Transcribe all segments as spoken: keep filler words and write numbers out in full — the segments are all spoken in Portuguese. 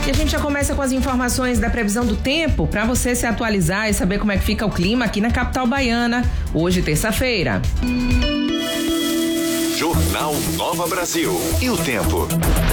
E a gente já começa com as informações da previsão do tempo para você se atualizar e saber como é que fica o clima aqui na capital baiana, hoje terça-feira. Jornal Nova Brasil. E o tempo?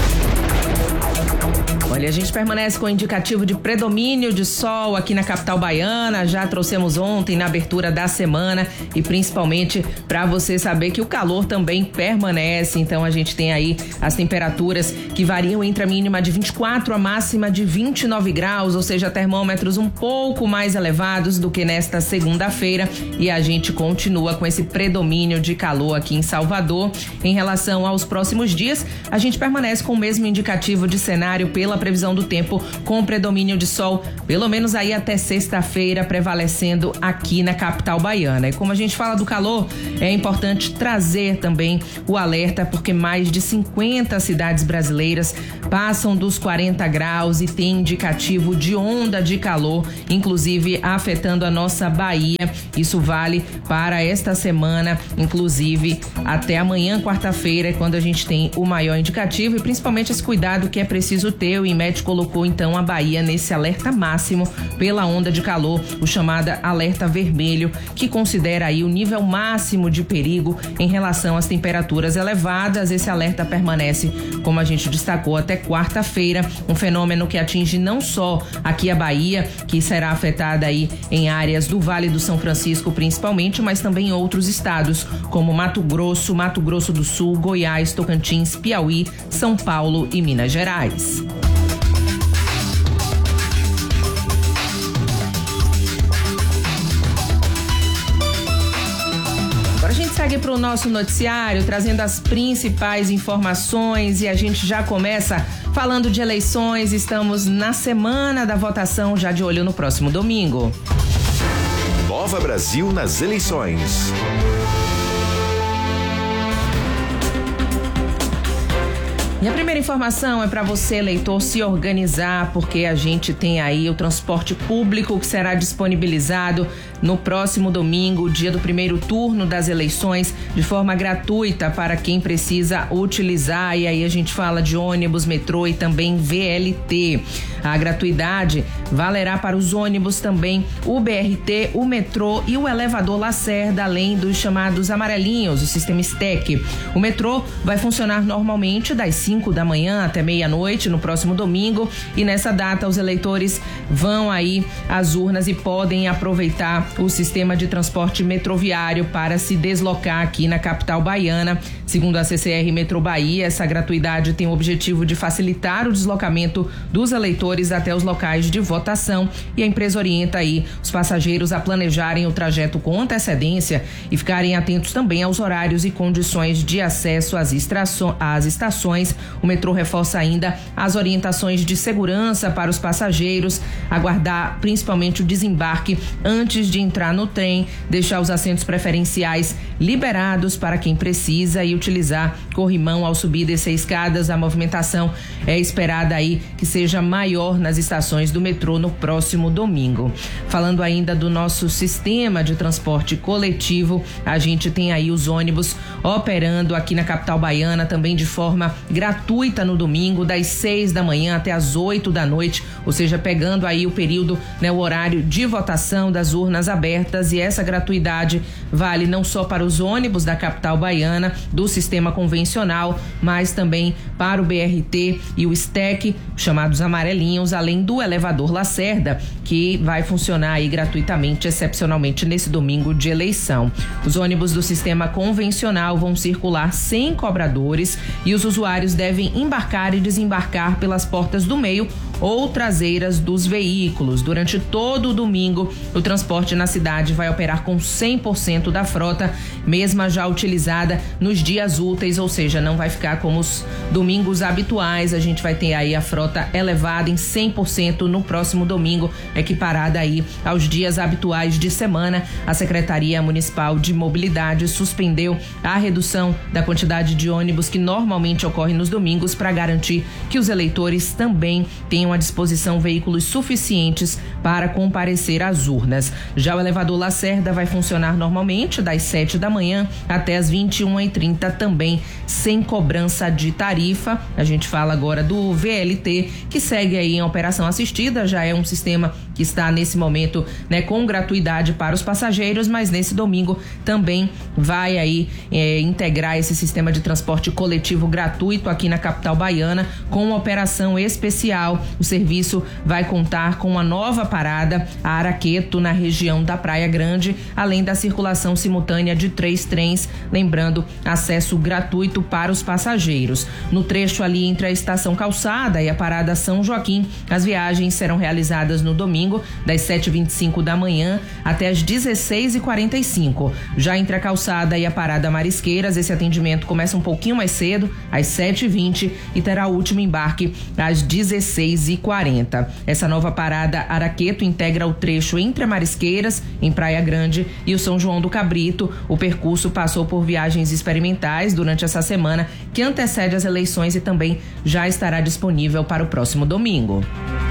Olha, a gente permanece com o indicativo de predomínio de sol aqui na capital baiana. Já trouxemos ontem na abertura da semana e principalmente para você saber que o calor também permanece. Então a gente tem aí as temperaturas que variam entre a mínima de vinte e quatro a máxima de vinte e nove graus, ou seja, termômetros um pouco mais elevados do que nesta segunda-feira, e a gente continua com esse predomínio de calor aqui em Salvador. Em relação aos próximos dias, a gente permanece com o mesmo indicativo de cenário pela previsão do tempo, com predomínio de sol, pelo menos aí até sexta-feira, prevalecendo aqui na capital baiana. E como a gente fala do calor, é importante trazer também o alerta, porque mais de cinquenta cidades brasileiras passam dos quarenta graus e tem indicativo de onda de calor, inclusive afetando a nossa Bahia. Isso vale para esta semana, inclusive até amanhã, quarta-feira, quando a gente tem o maior indicativo, e principalmente esse cuidado que é preciso ter. O INMET colocou então a Bahia nesse alerta máximo pela onda de calor, o chamado alerta vermelho, que considera aí o nível máximo de perigo em relação às temperaturas elevadas. Esse alerta permanece, como a gente destacou, até quarta-feira, um fenômeno que atinge não só aqui a Bahia, que será afetada aí em áreas do Vale do São Francisco principalmente, mas também em outros estados, como Mato Grosso, Mato Grosso do Sul, Goiás, Tocantins, Piauí, São Paulo e Minas Gerais. Agora a gente segue para o nosso noticiário, trazendo as principais informações, e a gente já começa falando de eleições. Estamos na semana da votação, já de olho no próximo domingo. Nova Brasil nas eleições. E a primeira informação é para você, eleitor, se organizar, porque a gente tem aí o transporte público que será disponibilizado no próximo domingo, dia do primeiro turno das eleições, de forma gratuita para quem precisa utilizar. E aí a gente fala de ônibus, metrô e também V L T. A gratuidade valerá para os ônibus também, o B R T, o metrô e o elevador Lacerda, além dos chamados amarelinhos, o sistema S T E C. O metrô vai funcionar normalmente das cinco da manhã até meia-noite no próximo domingo, e nessa data os eleitores vão aí às urnas e podem aproveitar o sistema de transporte metroviário para se deslocar aqui na capital baiana. Segundo a C C R Metro Bahia, essa gratuidade tem o objetivo de facilitar o deslocamento dos eleitores até os locais de votação, e a empresa orienta aí os passageiros a planejarem o trajeto com antecedência e ficarem atentos também aos horários e condições de acesso às, extraço- às estações. O metrô reforça ainda as orientações de segurança para os passageiros, aguardar principalmente o desembarque antes de entrar no trem, deixar os assentos preferenciais liberados para quem precisa e utilizar corrimão ao subir e descer escadas. A movimentação é esperada aí que seja maior nas estações do metrô no próximo domingo. Falando ainda do nosso sistema de transporte coletivo, a gente tem aí os ônibus operando aqui na capital baiana também de forma gratuita no domingo, das seis da manhã até as oito da noite, ou seja, pegando aí o período, né, o horário de votação das urnas abertas. E essa gratuidade vale não só para os ônibus da capital baiana do sistema convencional, mas também para o B R T e o S T E C, chamados amarelinhos, além do elevador Lacerda, que vai funcionar aí gratuitamente, excepcionalmente nesse domingo de eleição. Os ônibus do sistema convencional vão circular sem cobradores e os usuários devem embarcar e desembarcar pelas portas do meio ou traseiras dos veículos. Durante todo o domingo, o transporte na cidade vai operar com cem por cento da frota, mesma já utilizada nos dias úteis, ou seja, não vai ficar como os domingos habituais. A gente vai ter aí a frota elevada em cem por cento no próximo domingo, equiparada aí aos dias habituais de semana. A Secretaria Municipal de Mobilidade suspendeu a redução da quantidade de ônibus que normalmente ocorre nos domingos para garantir que os eleitores também tenham estarão à disposição veículos suficientes para comparecer às urnas. Já o elevador Lacerda vai funcionar normalmente das sete da manhã até as vinte e uma e trinta, também sem cobrança de tarifa. A gente fala agora do V L T, que segue aí em operação assistida, já é um sistema que está nesse momento, né, com gratuidade para os passageiros, mas nesse domingo também vai aí é, integrar esse sistema de transporte coletivo gratuito aqui na capital baiana com uma operação especial. O serviço vai contar com uma nova parada, a Araqueto, na região da Praia Grande, além da circulação simultânea de três trens, lembrando, acesso gratuito para os passageiros. No trecho ali entre a Estação Calçada e a Parada São Joaquim, as viagens serão realizadas no domingo, das sete e vinte e cinco da manhã até as dezesseis e quarenta e cinco. Já entre a Calçada e a Parada Marisqueiras, esse atendimento começa um pouquinho mais cedo, às sete e vinte, e terá o último embarque às dezesseis e quarenta. Essa nova parada Araqueto integra o trecho entre a Marisqueiras, em Praia Grande, e o São João do Cabrito. O percurso passou por viagens experimentais durante essa semana, que antecede as eleições, e também já estará disponível para o próximo domingo.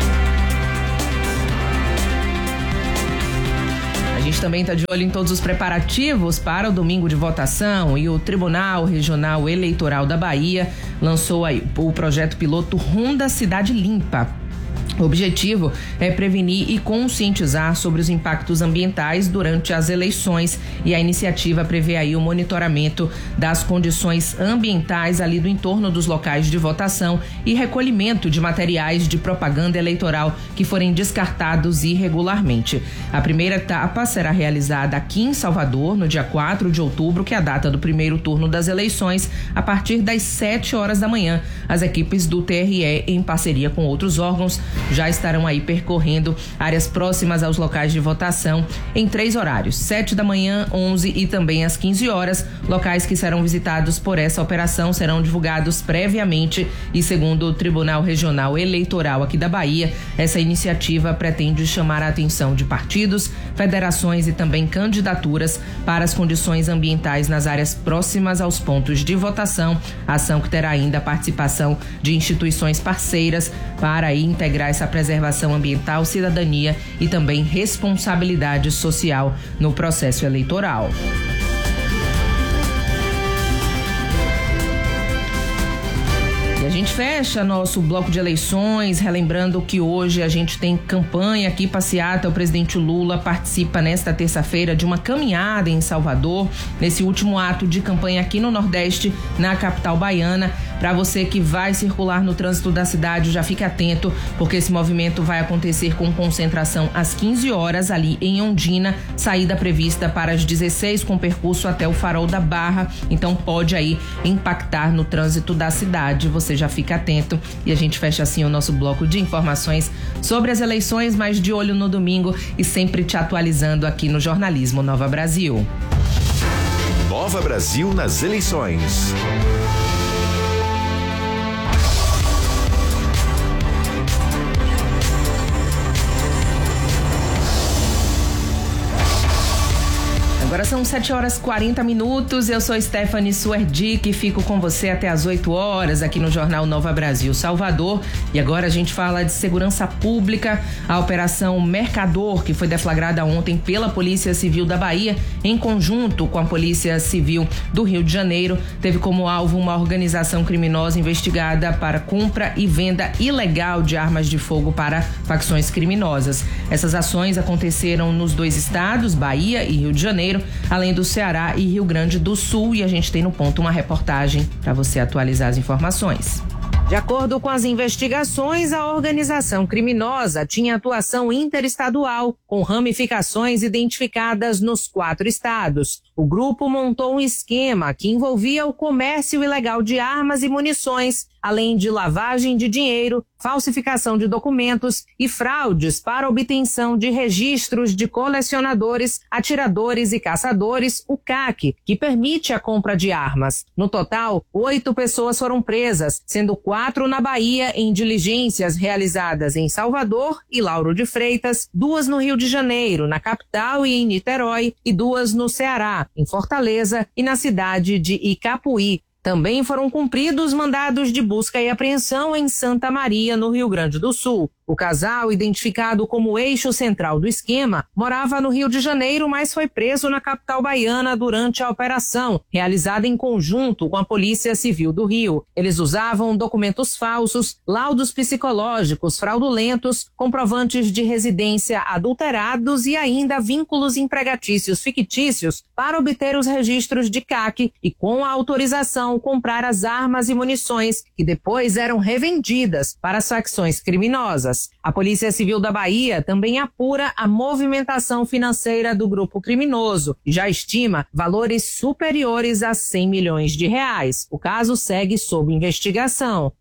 A gente também está de olho em todos os preparativos para o domingo de votação, e o Tribunal Regional Eleitoral da Bahia lançou aí o projeto piloto Ronda Cidade Limpa. O objetivo é prevenir e conscientizar sobre os impactos ambientais durante as eleições, e a iniciativa prevê aí o monitoramento das condições ambientais ali do entorno dos locais de votação e recolhimento de materiais de propaganda eleitoral que forem descartados irregularmente. A primeira etapa será realizada aqui em Salvador, no dia quatro de outubro, que é a data do primeiro turno das eleições, a partir das sete horas da manhã. As equipes do T R E, em parceria com outros órgãos, já estarão aí percorrendo áreas próximas aos locais de votação em três horários: sete da manhã, onze e também às quinze horas. Locais que serão visitados por essa operação serão divulgados previamente, e segundo o Tribunal Regional Eleitoral aqui da Bahia, essa iniciativa pretende chamar a atenção de partidos, federações e também candidaturas para as condições ambientais nas áreas próximas aos pontos de votação. A ação que terá ainda a participação de instituições parceiras para aí integrar essa preservação ambiental, cidadania e também responsabilidade social no processo eleitoral. E a gente fecha nosso bloco de eleições relembrando que hoje a gente tem campanha aqui passeata. O presidente Lula participa nesta terça-feira de uma caminhada em Salvador, nesse último ato de campanha aqui no Nordeste, na capital baiana. Para você que vai circular no trânsito da cidade, já fique atento, porque esse movimento vai acontecer com concentração às quinze horas ali em Ondina, saída prevista para as dezesseis, com percurso até o Farol da Barra. Então pode aí impactar no trânsito da cidade. Você já fica atento, e a gente fecha assim o nosso bloco de informações sobre as eleições, mas de olho no domingo e sempre te atualizando aqui no Jornalismo Nova Brasil. Nova Brasil nas eleições. Agora são sete horas e quarenta minutos. Eu sou Stephanie Suerdick e fico com você até as oito horas aqui no Jornal Nova Brasil Salvador. E agora a gente fala de segurança pública. A Operação Mercador, que foi deflagrada ontem pela Polícia Civil da Bahia, em conjunto com a Polícia Civil do Rio de Janeiro, teve como alvo uma organização criminosa investigada para compra e venda ilegal de armas de fogo para facções criminosas. Essas ações aconteceram nos dois estados, Bahia e Rio de Janeiro, além do Ceará e Rio Grande do Sul, e a gente tem no ponto uma reportagem para você atualizar as informações. De acordo com as investigações, a organização criminosa tinha atuação interestadual, com ramificações identificadas nos quatro estados. O grupo montou um esquema que envolvia o comércio ilegal de armas e munições, além de lavagem de dinheiro, falsificação de documentos e fraudes para obtenção de registros de colecionadores, atiradores e caçadores, o C A C, que permite a compra de armas. No total, oito pessoas foram presas, sendo quatro na Bahia em diligências realizadas em Salvador e Lauro de Freitas, duas no Rio de Janeiro, na capital e em Niterói, e duas no Ceará, em Fortaleza e na cidade de Icapuí. Também foram cumpridos mandados de busca e apreensão em Santa Maria, no Rio Grande do Sul. O casal, identificado como eixo central do esquema, morava no Rio de Janeiro, mas foi preso na capital baiana durante a operação, realizada em conjunto com a Polícia Civil do Rio. Eles usavam documentos falsos, laudos psicológicos fraudulentos, comprovantes de residência adulterados e ainda vínculos empregatícios fictícios para obter os registros de C A C e, com a autorização, comprar as armas e munições que depois eram revendidas para as facções criminosas. A Polícia Civil da Bahia também apura a movimentação financeira do grupo criminoso e já estima valores superiores a cem milhões de reais. O caso segue sob investigação.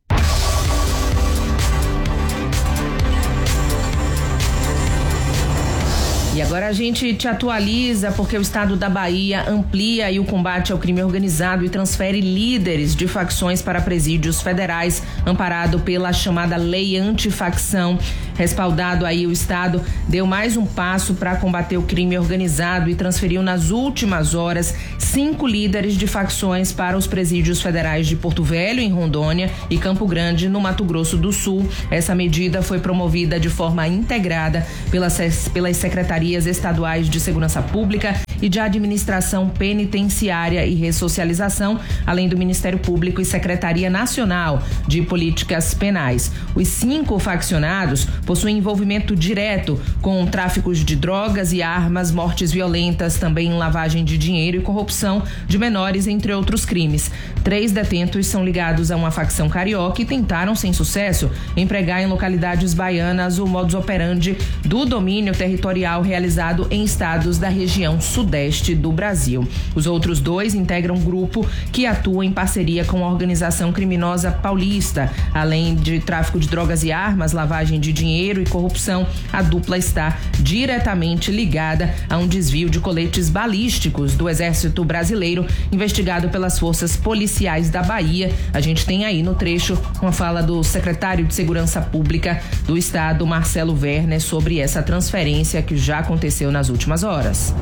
E agora a gente te atualiza porque o estado da Bahia amplia aí o combate ao crime organizado e transfere líderes de facções para presídios federais, amparado pela chamada Lei Antifacção. Respaldado aí, o estado deu mais um passo para combater o crime organizado e transferiu nas últimas horas cinco líderes de facções para os presídios federais de Porto Velho, em Rondônia, e Campo Grande, no Mato Grosso do Sul. Essa medida foi promovida de forma integrada pelas, pelas secretarias estaduais de Segurança Pública e de Administração Penitenciária e Ressocialização, além do Ministério Público e Secretaria Nacional de Políticas Penais. Os cinco faccionados possuem envolvimento direto com tráficos de drogas e armas, mortes violentas, também lavagem de dinheiro e corrupção de menores, entre outros crimes. Três detentos são ligados a uma facção carioca e tentaram, sem sucesso, empregar em localidades baianas o modus operandi do domínio territorial realizado em estados da região sudeste do Brasil. Os outros dois integram um grupo que atua em parceria com a organização criminosa paulista. Além de tráfico de drogas e armas, lavagem de dinheiro e corrupção, a dupla está diretamente ligada a um desvio de coletes balísticos do Exército Brasileiro, investigado pelas forças policiais da Bahia. A gente tem aí no trecho uma fala do secretário de Segurança Pública do estado, Marcelo Werner, sobre essa transferência que já aconteceu nas últimas horas.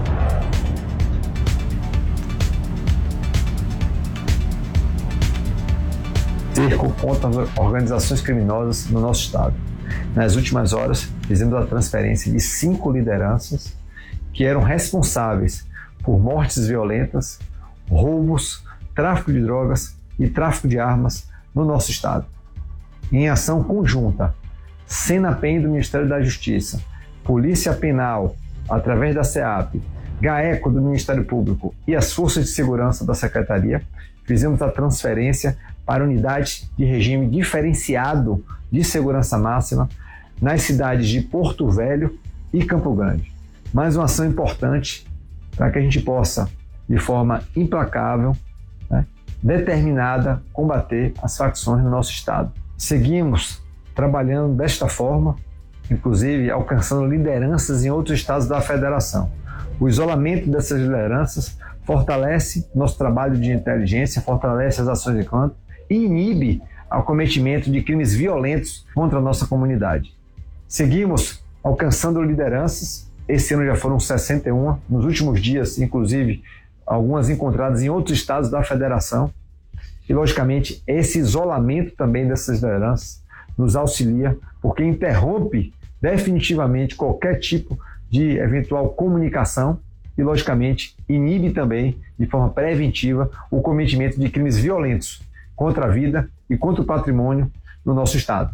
Cerco contra organizações criminosas no nosso estado. Nas últimas horas, fizemos a transferência de cinco lideranças que eram responsáveis por mortes violentas, roubos, tráfico de drogas e tráfico de armas no nosso estado. Em ação conjunta, Senapen do Ministério da Justiça, Polícia Penal, através da SEAP, GAECO do Ministério Público e as Forças de Segurança da Secretaria, fizemos a transferência para unidades de regime diferenciado de segurança máxima nas cidades de Porto Velho e Campo Grande. Mais uma ação importante para que a gente possa, de forma implacável, né, determinada, combater as facções no nosso estado. Seguimos trabalhando desta forma, inclusive alcançando lideranças em outros estados da federação. O isolamento dessas lideranças fortalece nosso trabalho de inteligência, fortalece as ações de campo e inibe o cometimento de crimes violentos contra a nossa comunidade. Seguimos alcançando lideranças, esse ano já foram sessenta e um, nos últimos dias, inclusive, algumas encontradas em outros estados da federação, e, logicamente, esse isolamento também dessas lideranças nos auxilia, porque interrompe definitivamente qualquer tipo de eventual comunicação e, logicamente, inibe também, de forma preventiva, o cometimento de crimes violentos contra a vida e contra o patrimônio no nosso estado.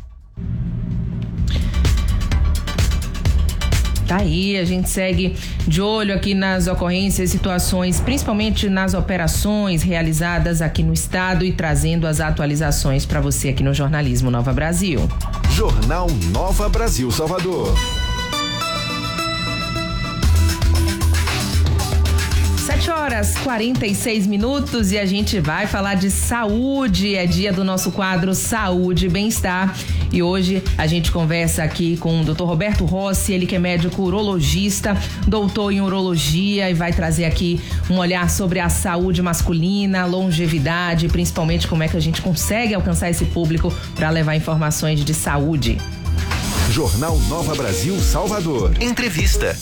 Tá aí, a gente segue de olho aqui nas ocorrências, situações, principalmente nas operações realizadas aqui no estado e trazendo as atualizações para você aqui no Jornalismo Nova Brasil. Jornal Nova Brasil Salvador. sete horas e quarenta e seis minutos e a gente vai falar de saúde. É dia do nosso quadro Saúde e Bem-Estar. E hoje a gente conversa aqui com o doutor Roberto Rossi, ele que é médico urologista, doutor em urologia, e vai trazer aqui um olhar sobre a saúde masculina, longevidade, principalmente como é que a gente consegue alcançar esse público para levar informações de saúde. Jornal Nova Brasil Salvador. Entrevista.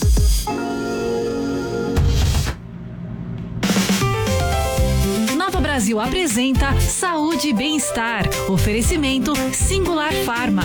Brasil apresenta Saúde e Bem-Estar. Oferecimento Singular Pharma.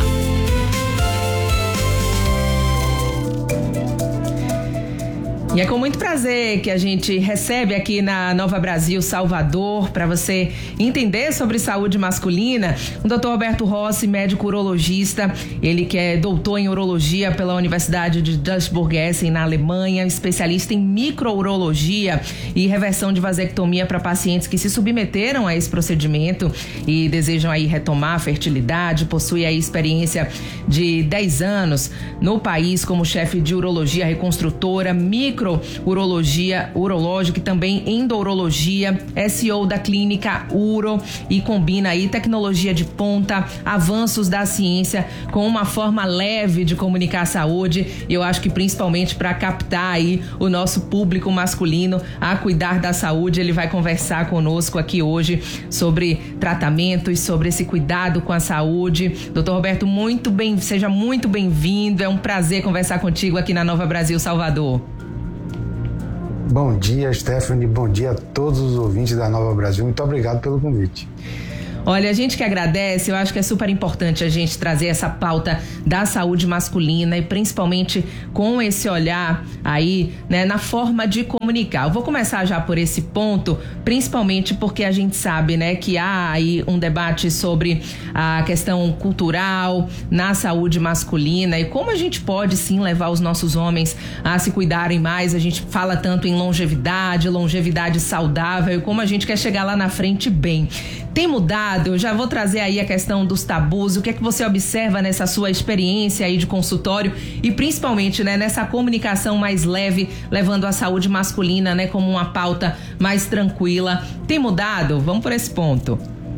E é com muito prazer que a gente recebe aqui na Nova Brasil Salvador, para você entender sobre saúde masculina, o doutor Roberto Rossi, médico urologista, ele que é doutor em urologia pela Universidade de Duisburg-Essen, na Alemanha, especialista em microurologia e reversão de vasectomia para pacientes que se submeteram a esse procedimento e desejam aí retomar a fertilidade, possui aí experiência de dez anos no país como chefe de urologia reconstrutora, micro urologia urológica e também endurologia, S E O da clínica Uro, e combina aí tecnologia de ponta, avanços da ciência com uma forma leve de comunicar a saúde. Eu acho que principalmente para captar aí o nosso público masculino a cuidar da saúde, ele vai conversar conosco aqui hoje sobre tratamentos, sobre esse cuidado com a saúde. doutor Roberto, muito bem, seja muito bem-vindo, é um prazer conversar contigo aqui na Nova Brasil Salvador. Bom dia, Stephanie. Bom dia a todos os ouvintes da Nova Brasil. Muito obrigado pelo convite. Olha, a gente que agradece, eu acho que é super importante a gente trazer essa pauta da saúde masculina e principalmente com esse olhar aí, né, na forma de comunicar. Eu vou começar já por esse ponto, principalmente porque a gente sabe, né, que há aí um debate sobre a questão cultural na saúde masculina e como a gente pode sim levar os nossos homens a se cuidarem mais. A gente fala tanto em longevidade, longevidade saudável, e como a gente quer chegar lá na frente bem. Tem mudado? Eu já vou trazer aí a questão dos tabus, o que é que você observa nessa sua experiência aí de consultório e principalmente, né, nessa comunicação mais leve, levando a saúde masculina, né, como uma pauta mais tranquila. Tem mudado? Vamos por esse ponto.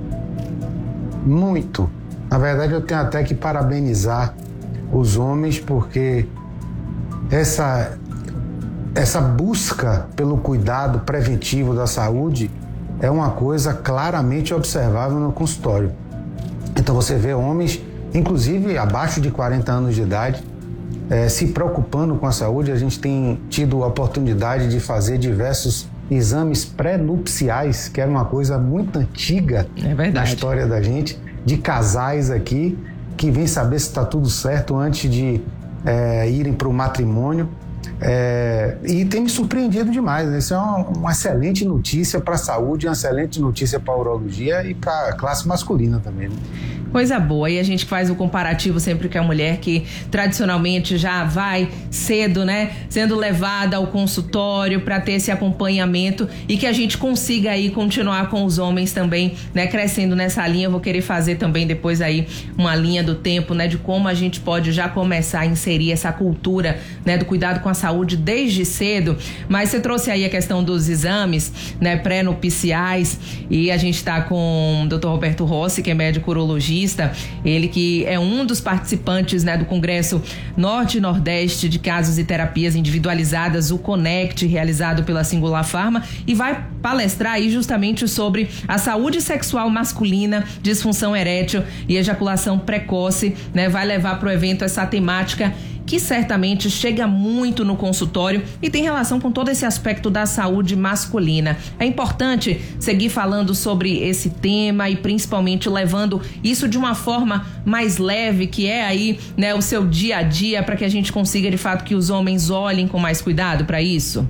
Muito. Na verdade, eu tenho até que parabenizar os homens, porque essa, essa busca pelo cuidado preventivo da saúde é uma coisa claramente observável no consultório. Então você vê homens, inclusive abaixo de quarenta anos de idade, eh, se preocupando com a saúde. A gente tem tido a oportunidade de fazer diversos exames pré-nupciais, que era uma coisa muito antiga é na história da gente, de casais aqui que vêm saber se está tudo certo antes de eh, irem para o matrimônio. É, e tem me surpreendido demais, né? Isso é uma, uma excelente notícia para a saúde, uma excelente notícia para a urologia e para a classe masculina também, né? Coisa boa, e a gente faz o comparativo sempre com a mulher que tradicionalmente já vai cedo, né, sendo levada ao consultório para ter esse acompanhamento e que a gente consiga aí continuar com os homens também, né, crescendo nessa linha. Eu vou querer fazer também depois aí uma linha do tempo, né, de como a gente pode já começar a inserir essa cultura, né, do cuidado com a saúde desde cedo. Mas você trouxe aí a questão dos exames, né, pré-nupciais, e a gente está com o doutor Roberto Rossi, que é médico urologista, ele que é um dos participantes, né, do Congresso Norte e Nordeste de Casos e Terapias Individualizadas, o Connect, realizado pela Singular Pharma, e vai palestrar aí justamente sobre a saúde sexual masculina, disfunção erétil e ejaculação precoce, né, vai levar para o evento essa temática que certamente chega muito no consultório e tem relação com todo esse aspecto da saúde masculina. É importante seguir falando sobre esse tema e principalmente levando isso de uma forma mais leve, que é aí, né, o seu dia a dia, para que a gente consiga de fato que os homens olhem com mais cuidado para isso.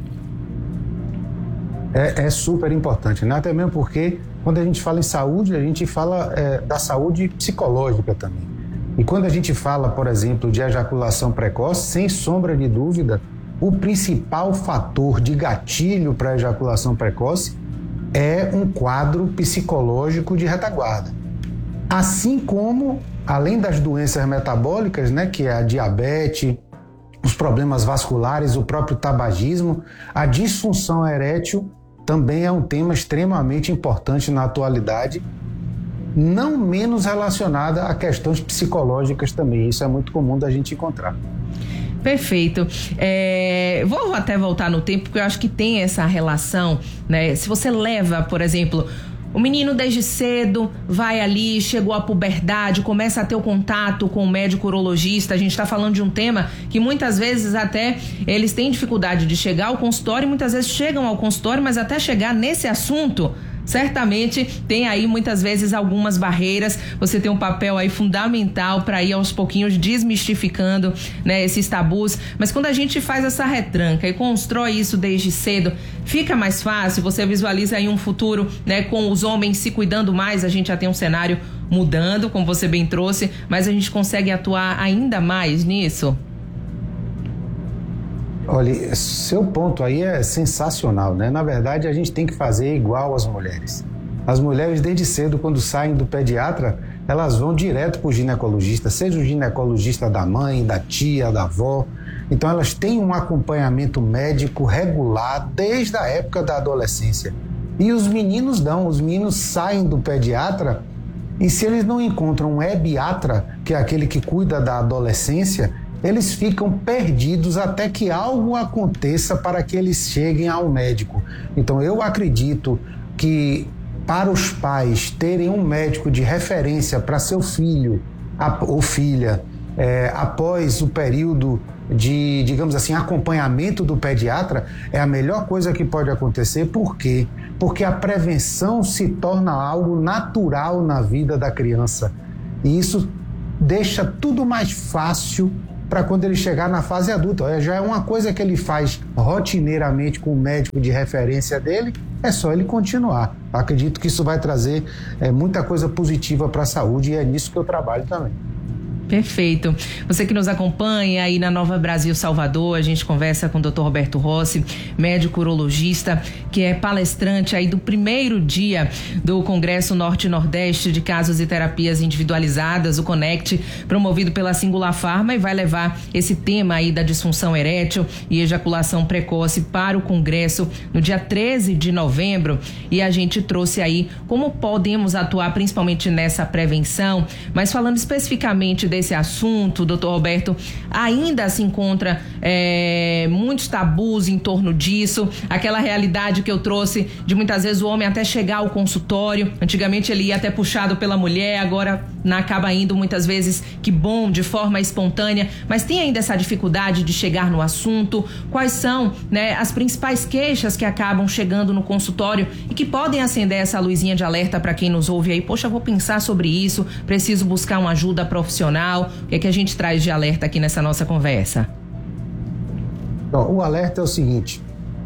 É, é super importante, né? Até mesmo porque quando a gente fala em saúde, a gente fala é, da saúde psicológica também. E quando a gente fala, por exemplo, de ejaculação precoce, sem sombra de dúvida, o principal fator de gatilho para a ejaculação precoce é um quadro psicológico de retaguarda. Assim como, além das doenças metabólicas, né, que é a diabetes, os problemas vasculares, o próprio tabagismo, a disfunção erétil também é um tema extremamente importante na atualidade, não menos relacionada a questões psicológicas também. Isso é muito comum da gente encontrar. Perfeito. É, vou até voltar no tempo, porque eu acho que tem essa relação, né? Se você leva, por exemplo, o menino desde cedo vai ali, chegou à puberdade, começa a ter o contato com o médico urologista. A gente está falando de um tema que muitas vezes até eles têm dificuldade de chegar ao consultório, muitas vezes chegam ao consultório, mas até chegar nesse assunto certamente tem aí muitas vezes algumas barreiras. Você tem um papel aí fundamental para ir aos pouquinhos desmistificando, né, esses tabus. Mas quando a gente faz essa retranca e constrói isso desde cedo, fica mais fácil. Você visualiza aí um futuro, né, com os homens se cuidando mais. A gente já tem um cenário mudando, como você bem trouxe, mas a gente consegue atuar ainda mais nisso? Olha, seu ponto aí é sensacional, né? Na verdade, a gente tem que fazer igual as mulheres. As mulheres, desde cedo, quando saem do pediatra, elas vão direto para o ginecologista, seja o ginecologista da mãe, da tia, da avó. Então, elas têm um acompanhamento médico regular desde a época da adolescência. E os meninos não, os meninos saem do pediatra e se eles não encontram um ebiatra, que é aquele que cuida da adolescência, eles ficam perdidos até que algo aconteça para que eles cheguem ao médico. Então, eu acredito que para os pais terem um médico de referência para seu filho ou filha, é, após o período de, digamos assim, acompanhamento do pediatra, é a melhor coisa que pode acontecer. Por quê? Porque a prevenção se torna algo natural na vida da criança. E isso deixa tudo mais fácil para quando ele chegar na fase adulta. Já é uma coisa que ele faz rotineiramente com o médico de referência dele, é só ele continuar. Acredito que isso vai trazer é, muita coisa positiva para a saúde e é nisso que eu trabalho também. Perfeito. Você que nos acompanha aí na Nova Brasil Salvador, a gente conversa com o doutor Roberto Rossi, médico urologista, que é palestrante aí do primeiro dia do Congresso Norte e Nordeste de Casos e Terapias Individualizadas, o Conect, promovido pela Singular Pharma, e vai levar esse tema aí da disfunção erétil e ejaculação precoce para o Congresso no dia treze de novembro, e a gente trouxe aí como podemos atuar principalmente nessa prevenção, mas falando especificamente desse assunto, doutor Roberto, ainda se encontra é, muitos tabus em torno disso, aquela realidade que eu trouxe de muitas vezes o homem até chegar ao consultório, antigamente ele ia até puxado pela mulher, agora não acaba indo muitas vezes, que bom, de forma espontânea, mas tem ainda essa dificuldade de chegar no assunto. Quais são, né, as principais queixas que acabam chegando no consultório e que podem acender essa luzinha de alerta para quem nos ouve aí? Poxa, vou pensar sobre isso, preciso buscar uma ajuda profissional. O que é que a gente traz de alerta aqui nessa nossa conversa? Bom, o alerta é o seguinte: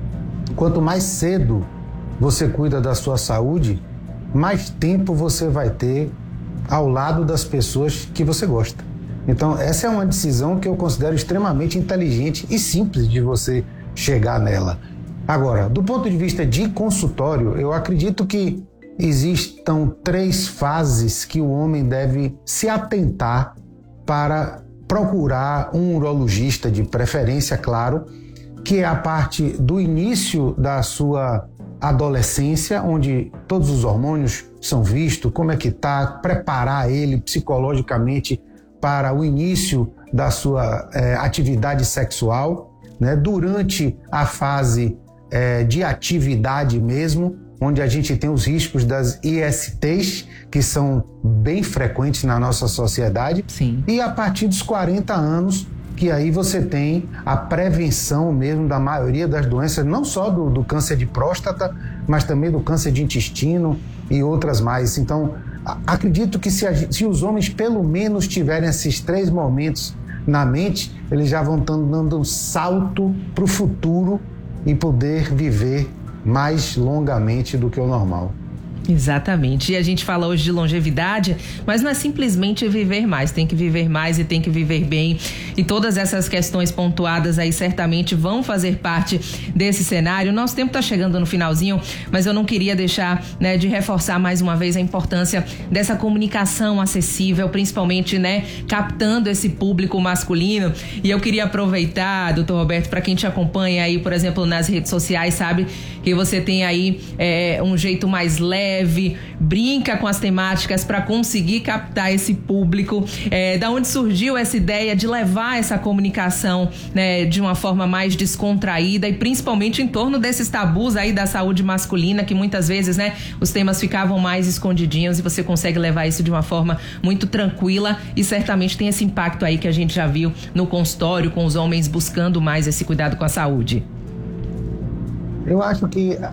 quanto mais cedo você cuida da sua saúde, mais tempo você vai ter ao lado das pessoas que você gosta. Então, essa é uma decisão que eu considero extremamente inteligente e simples de você chegar nela. Agora, do ponto de vista de consultório, eu acredito que existam três fases que o homem deve se atentar para procurar um urologista, de preferência, claro, que é a parte do início da sua adolescência, onde todos os hormônios são vistos, como é que está, preparar ele psicologicamente para o início da sua é, atividade sexual, né? Durante a fase é, de atividade mesmo, onde a gente tem os riscos das I S Tês, que são bem frequentes na nossa sociedade. Sim. E a partir dos quarenta anos, que aí você tem a prevenção mesmo da maioria das doenças, não só do, do câncer de próstata, mas também do câncer de intestino e outras mais. Então, acredito que se, a, se os homens pelo menos tiverem esses três momentos na mente, eles já vão estar dando um salto para o futuro e poder viver mais longamente do que o normal. Exatamente. E a gente fala hoje de longevidade, mas não é simplesmente viver mais, tem que viver mais e tem que viver bem. E todas essas questões pontuadas aí certamente vão fazer parte desse cenário. Nosso tempo está chegando no finalzinho, mas eu não queria deixar, né, de reforçar mais uma vez a importância dessa comunicação acessível, principalmente, né, captando esse público masculino. E eu queria aproveitar, doutor Roberto, para quem te acompanha aí, por exemplo, nas redes sociais, sabe que você tem aí é, um jeito mais leve, brinca com as temáticas para conseguir captar esse público. É, da onde surgiu essa ideia de levar essa comunicação, né, de uma forma mais descontraída e principalmente em torno desses tabus aí da saúde masculina, que muitas vezes, né, os temas ficavam mais escondidinhos e você consegue levar isso de uma forma muito tranquila e certamente tem esse impacto aí que a gente já viu no consultório com os homens buscando mais esse cuidado com a saúde. Eu acho que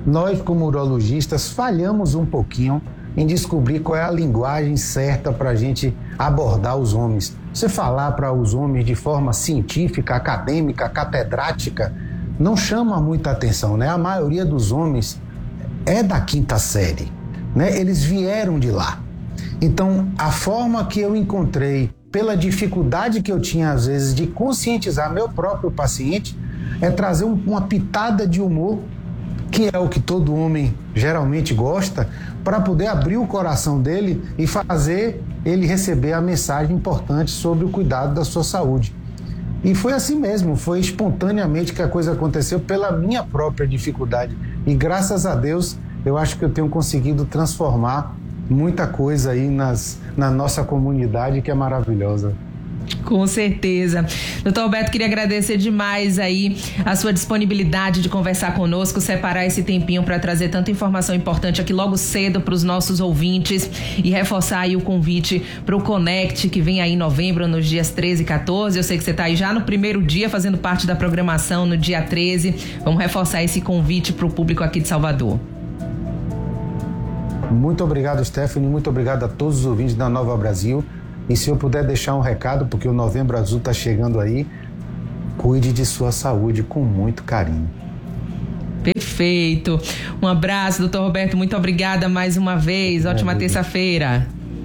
nós como urologistas falhamos um pouquinho em descobrir qual é a linguagem certa para a gente abordar os homens. Você falar para os homens de forma científica, acadêmica, catedrática, não chama muita atenção, né? A maioria dos homens é da quinta série, né? Eles vieram de lá. Então, a forma que eu encontrei, pela dificuldade que eu tinha às vezes de conscientizar meu próprio paciente, é trazer um, uma pitada de humor, que é o que todo homem geralmente gosta, para poder abrir o coração dele e fazer ele receber a mensagem importante sobre o cuidado da sua saúde. E foi assim mesmo, foi espontaneamente que a coisa aconteceu pela minha própria dificuldade. E graças a Deus, eu acho que eu tenho conseguido transformar muita coisa aí nas, na nossa comunidade, que é maravilhosa. Com certeza. Doutor Roberto, queria agradecer demais aí a sua disponibilidade de conversar conosco, separar esse tempinho para trazer tanta informação importante aqui logo cedo para os nossos ouvintes e reforçar aí o convite para o Connect, que vem aí em novembro, nos dias treze e quatorze. Eu sei que você está aí já no primeiro dia fazendo parte da programação no dia treze. Vamos reforçar esse convite para o público aqui de Salvador. Muito obrigado, Stephanie. Muito obrigado a todos os ouvintes da Nova Brasil. E se eu puder deixar um recado, porque o Novembro Azul está chegando aí, cuide de sua saúde com muito carinho. Perfeito. Um abraço, doutor Roberto. Muito obrigada mais uma vez. Ótima é, terça-feira.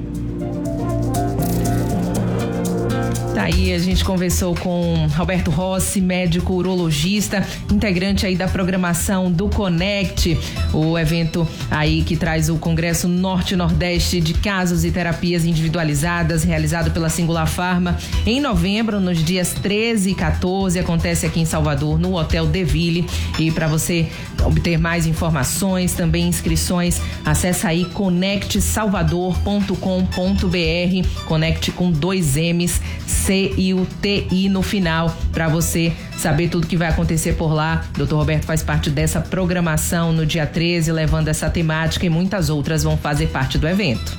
Tá aí, a gente conversou com Roberto Rossi, médico urologista, integrante aí da programação do Connect, o evento aí que traz o Congresso Norte-Nordeste de Casos e Terapias Individualizadas, realizado pela Singular Pharma, em novembro, nos dias treze e quatorze, acontece aqui em Salvador, no Hotel Deville. E para você obter mais informações, também inscrições, acessa aí conect salvador ponto com ponto br, Connect com dois M's, C e o T I no final, para você saber tudo que vai acontecer por lá. doutor Roberto faz parte dessa programação no dia treze, levando essa temática, e muitas outras vão fazer parte do evento.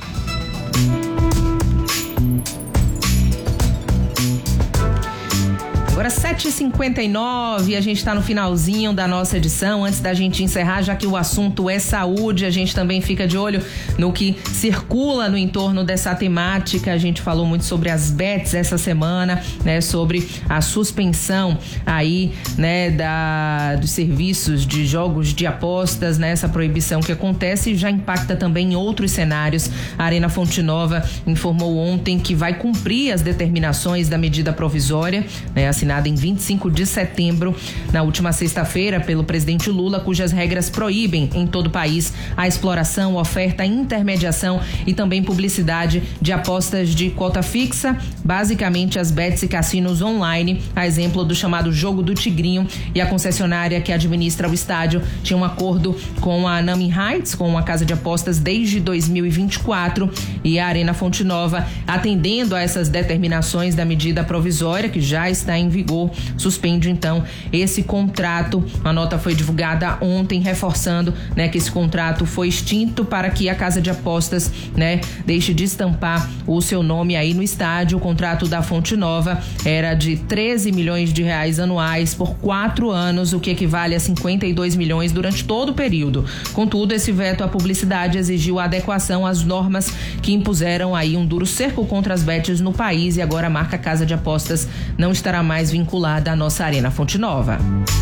Agora sete e cinquenta e nove, a gente está no finalzinho da nossa edição. Antes da gente encerrar, já que o assunto é saúde, a gente também fica de olho no que circula no entorno dessa temática. A gente falou muito sobre as bets essa semana, né, sobre a suspensão aí, né, da, dos serviços de jogos de apostas, né, essa proibição que acontece e já impacta também em outros cenários. A Arena Fonte Nova informou ontem que vai cumprir as determinações da medida provisória, né, assinada em vinte e cinco de setembro, na última sexta-feira, pelo presidente Lula, cujas regras proíbem em todo o país a exploração, oferta, intermediação e também publicidade de apostas de quota fixa, basicamente as bets e cassinos online, a exemplo do chamado Jogo do Tigrinho. E a concessionária que administra o estádio tinha um acordo com a Naming Heights, com uma casa de apostas, desde dois mil e vinte e quatro, e a Arena Fonte Nova, atendendo a essas determinações da medida provisória, que já está em vigor, suspende então esse contrato. A nota foi divulgada ontem, reforçando, né, que esse contrato foi extinto para que a casa de apostas, né, deixe de estampar o seu nome aí no estádio. O contrato da Fonte Nova era de treze milhões de reais anuais por quatro anos, o que equivale a cinquenta e dois milhões durante todo o período. Contudo, esse veto à publicidade exigiu a adequação às normas que impuseram aí um duro cerco contra as bets no país, e agora a marca Casa de Apostas não estará mais vinculada à nossa Arena Fonte Nova.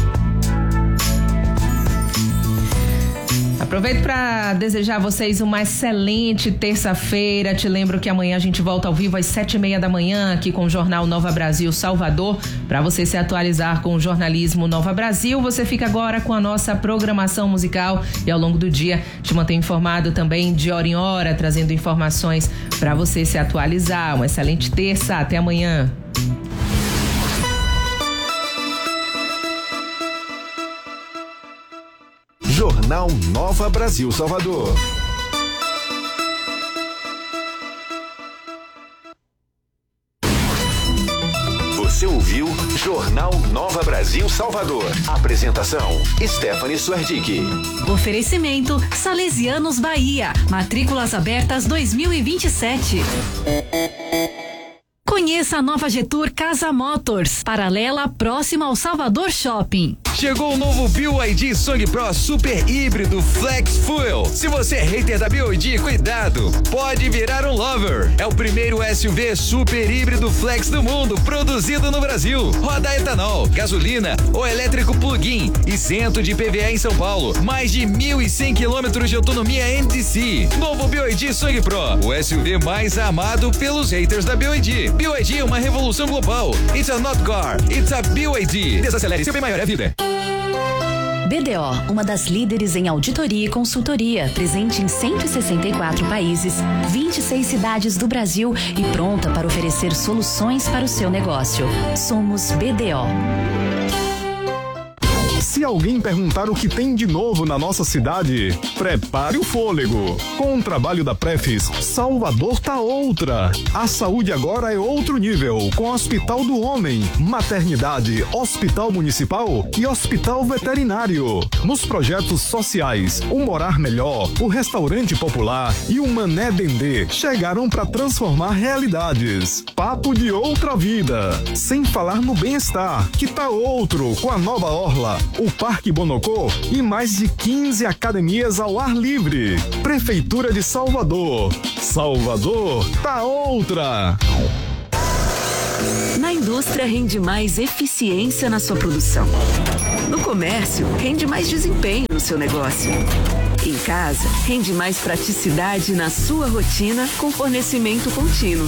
Aproveito para desejar a vocês uma excelente terça-feira. Te lembro que amanhã a gente volta ao vivo às sete e meia da manhã aqui com o Jornal Nova Brasil Salvador. Para você se atualizar com o jornalismo Nova Brasil, você fica agora com a nossa programação musical e ao longo do dia te mantenho informado também de hora em hora, trazendo informações para você se atualizar. Uma excelente terça, até amanhã. Jornal Nova Brasil Salvador. Você ouviu Jornal Nova Brasil Salvador. Apresentação: Stephanie Suerdick. Oferecimento Salesianos Bahia. Matrículas abertas dois mil e vinte e sete. Conheça a nova Getur Casa Motors, paralela próxima ao Salvador Shopping. Chegou o novo B Y D Song Pro Super Híbrido Flex Fuel. Se você é hater da B Y D, cuidado, pode virar um lover. É o primeiro S U V super híbrido flex do mundo, produzido no Brasil. Roda etanol, gasolina ou elétrico plug-in, isento de I P V A em São Paulo. Mais de mil e cem quilômetros de autonomia N D C. Novo B Y D Song Pro, o S U V mais amado pelos haters da B Y D. B Y D é uma revolução global. It's a not car, it's a B Y D. Desacelere, seu bem maior é a vida. B D O, uma das líderes em auditoria e consultoria, presente em cento e sessenta e quatro países, vinte e seis cidades do Brasil e pronta para oferecer soluções para o seu negócio. Somos B D O. Se alguém perguntar o que tem de novo na nossa cidade, prepare o fôlego. Com o trabalho da Prefis, Salvador tá outra. A saúde agora é outro nível, com Hospital do Homem, Maternidade, Hospital Municipal e Hospital Veterinário. Nos projetos sociais, o Morar Melhor, o Restaurante Popular e o Mané Dendê chegaram para transformar realidades. Papo de outra vida. Sem falar no bem-estar, que tá outro, com a nova orla, o Parque Bonocô e mais de quinze academias ao ar livre. Prefeitura de Salvador. Salvador tá outra. Na indústria rende mais eficiência na sua produção. No comércio, rende mais desempenho no seu negócio. Em casa, rende mais praticidade na sua rotina com fornecimento contínuo.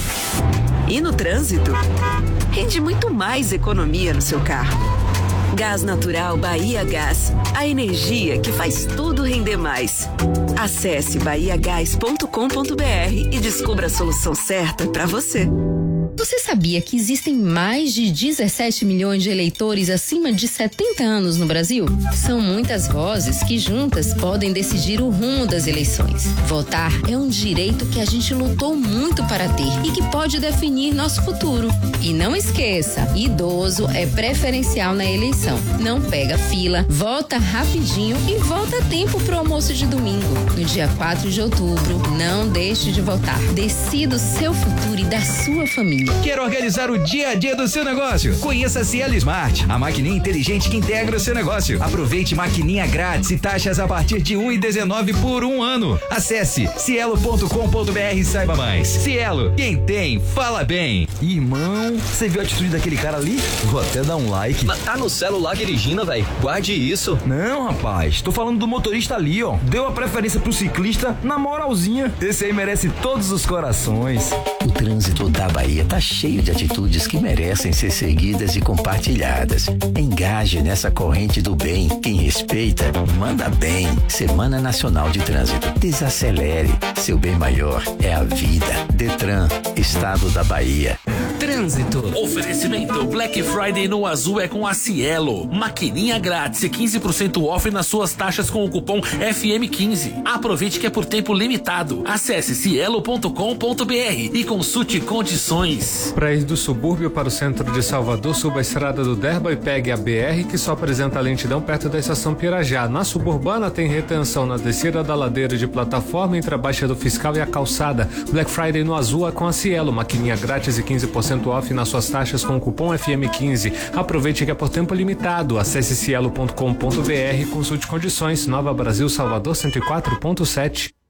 E no trânsito, rende muito mais economia no seu carro. Gás Natural Bahia Gás, a energia que faz tudo render mais. Acesse bahia gás ponto com ponto br e descubra a solução certa para você. Você sabia que existem mais de dezessete milhões de eleitores acima de setenta anos no Brasil? São muitas vozes que juntas podem decidir o rumo das eleições. Votar é um direito que a gente lutou muito para ter e que pode definir nosso futuro. E não esqueça, idoso é preferencial na eleição. Não pega fila, vota rapidinho e volta a tempo pro almoço de domingo. No dia quatro de outubro, não deixe de votar. Decida o seu futuro e da sua família. Quer organizar o dia a dia do seu negócio? Conheça a Cielo Smart, a maquininha inteligente que integra o seu negócio. Aproveite maquininha grátis e taxas a partir de um real e dezenove centavos por um ano. Acesse cielo ponto com ponto br e saiba mais. Cielo, quem tem, fala bem. Irmão, você viu a atitude daquele cara ali? Vou até dar um like. Mas tá no celular dirigindo, velho. Guarde isso. Não, rapaz, tô falando do motorista ali, ó. Deu a preferência pro ciclista na moralzinha. Esse aí merece todos os corações. O trânsito da Bahia tá cheio de atitudes que merecem ser seguidas e compartilhadas. Engaje nessa corrente do bem. Quem respeita, manda bem. Semana Nacional de Trânsito. Desacelere. Seu bem maior é a vida. Detran, Estado da Bahia. Trânsito. Oferecimento Black Friday no Azul é com a Cielo. Maquininha grátis e quinze por cento off nas suas taxas com o cupom F M quinze. Aproveite que é por tempo limitado. Acesse cielo ponto com ponto br e consulte condições. Para ir do subúrbio para o centro de Salvador, suba a estrada do Derba e pegue a B R, que só apresenta lentidão perto da estação Pirajá. Na suburbana tem retenção na descida da ladeira de plataforma entre a Baixa do Fiscal e a calçada. Black Friday no Azul é com a Cielo. Maquininha grátis e quinze por cento off nas suas taxas com o cupom F M quinze. Aproveite que é por tempo limitado. Acesse cielo ponto com ponto br e consulte condições. Nova Brasil, Salvador cento e quatro ponto sete.